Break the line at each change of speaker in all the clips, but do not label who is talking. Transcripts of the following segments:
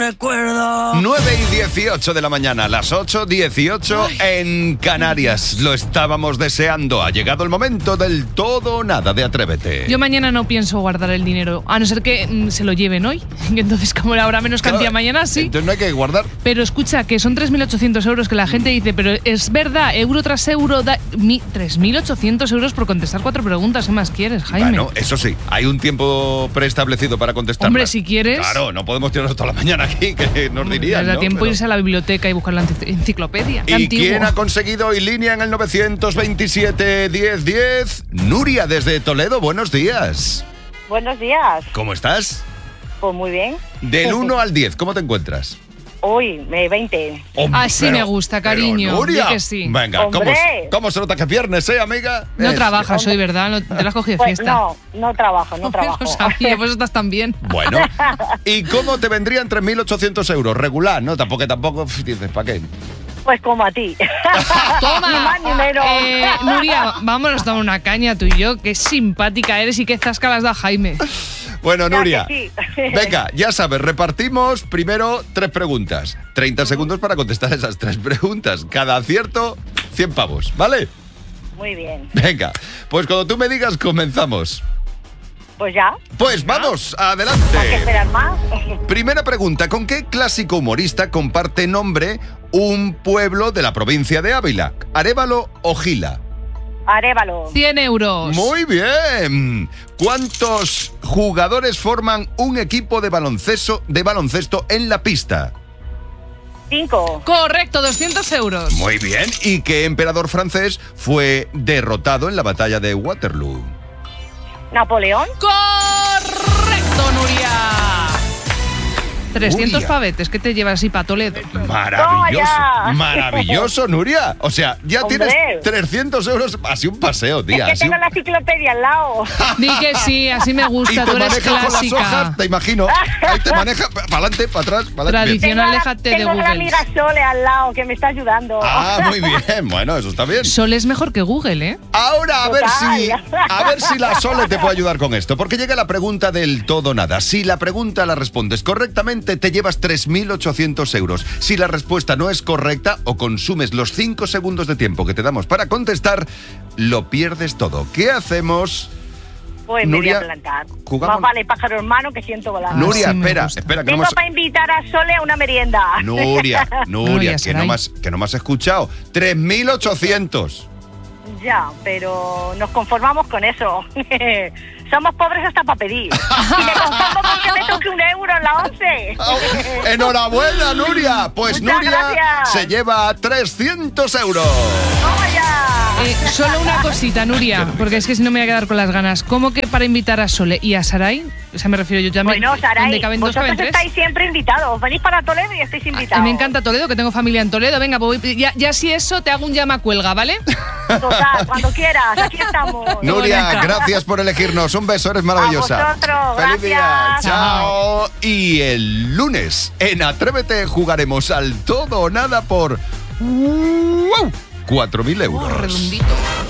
recuerdo.
9:18 de la mañana, las 8:18 en Canarias. Lo estábamos deseando. Ha llegado el momento del todo o nada de Atrévete.
Yo mañana no pienso guardar el dinero, a no ser que se lo lleven hoy. Entonces, como habrá menos cantidad mañana, sí.
Entonces no hay que guardar.
Pero escucha, que son 3.800 euros que la gente dice, pero es verdad, euro tras euro, 3.800 euros por contestar 4 preguntas. ¿Qué más quieres, Jaime?
Bueno, eso sí, hay un tiempo preestablecido para contestar.
Hombre, si quieres.
Claro, no podemos tirarnos toda la mañana aquí, que nos dirían,
da
¿no?
tiempo irse a la biblioteca y buscar la enciclopedia.
¿Y quién ha conseguido hoy línea en el 927-1010? Nuria, desde Toledo, buenos días.
Buenos días.
¿Cómo estás?
Pues muy bien.
Del 1 al 10, ¿cómo te encuentras?
Uy, 20
Así me gusta, cariño.
Pero, Nuria,
Di que sí.
Venga, ¿cómo se nota que es viernes, amiga?
No trabajas hoy, ¿verdad? No, te la has cogido de
Pues
fiesta.
no trabajo.
Lo sabía, pues estás tan bien.
Bueno, ¿y cómo te vendrían 3.800 euros? Regular, ¿no? Tampoco, dices, ¿para qué?
Pues como a ti.
Toma.
Ni más ni menos.
Nuria, vámonos a tomar una caña tú y yo. Qué simpática eres y qué zasca las da Jaime.
Bueno, Nuria,
sí.
venga, ya sabes, repartimos primero 3 preguntas. 30 segundos para contestar esas 3 preguntas. Cada acierto, 100 pavos, ¿vale?
Muy bien.
Venga, pues cuando tú me digas, comenzamos.
Pues ya.
Pues vamos, adelante.
¿Hay que esperar más?
Primera pregunta, ¿con qué clásico humorista comparte nombre un pueblo de la provincia de Ávila? ¿Arévalo o Gila?
Arévalo.
100 euros.
Muy bien. ¿Cuántos jugadores forman un equipo de baloncesto en la pista?
5.
Correcto, 200 euros.
Muy bien. ¿Y qué emperador francés fue derrotado en la batalla de Waterloo?
¿Napoleón?
Correcto, Nuria. 300
Nuria.
pavetes, ¿qué te llevas así para Toledo?
Maravilloso,
¡Toma ya!
maravilloso, Nuria. O sea, ya
Hombre.
tienes 300 euros, así un paseo, tía.
Es que tengo la enciclopedia al lado.
Di que sí, así me
Y
gusta,
te
tú eres
manejas con las
clásica.
hojas, te imagino. Ahí te maneja para adelante, para atrás, para adelante.
Tradicional, aléjate de
tengo a la
Google.
amiga Sole al lado que me está ayudando.
Ah, muy bien. Bueno, eso está bien.
Sol es mejor que Google, ¿eh?
Ahora a ver
Total.
si la Sole te puede ayudar con esto, porque llega la pregunta del todo o nada. Si la pregunta la respondes correctamente, te llevas 3.800 euros. Si la respuesta no es correcta o consumes los 5 segundos de tiempo que te damos para contestar, lo pierdes todo. ¿Qué hacemos?
Pues
Nuria,
me voy a plantar.
¿jugamos?
Más vale pájaro hermano que siento volar.
Nuria,
sí me
espera,
gusta.
espera, que no
Vengo
hemos...
para invitar a Sole a una merienda.
Nuria,
Nuria,
que no me has escuchado. 3.800.
Ya, pero nos conformamos con eso. Somos pobres hasta para pedir. Y me conformo con que me toque 1 euro en la 11.
Enhorabuena, Nuria. Pues
Muchas
Nuria
gracias.
se lleva 300 euros.
¡Vamos ya!
Solo una cosita, Nuria, porque es que si no me voy a quedar con las ganas. ¿Cómo que para invitar a Sole y a Saray? O sea, me refiero yo también.
Bueno, Saray,
¿dónde caben 2,
vosotros
caben 3?
estáis siempre invitados. Venís para Toledo y estáis invitados.
Me encanta Toledo, que tengo familia en Toledo. Venga, pues ya si eso, te hago un llamacuelga, ¿vale?
Total, cuando quieras, aquí estamos.
Nuria,
bonita.
gracias por elegirnos. Un beso, eres maravillosa.
A vosotros,
¡Feliz día!
gracias.
¡Chao! Y el lunes en Atrévete jugaremos al todo o nada por 4.000 euros.
Redondito.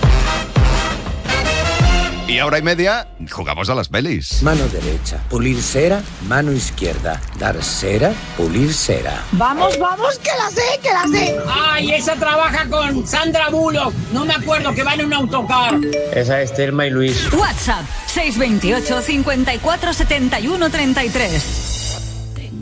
Y ahora y media jugamos a las pelis.
Mano derecha, pulir cera. Mano izquierda, dar cera, pulir cera.
Vamos, vamos, que la sé.
Ay, esa trabaja con Sandra Bullock. No me acuerdo, que va en un autocar.
Esa es Thelma y Luis.
WhatsApp 628 54 71 33.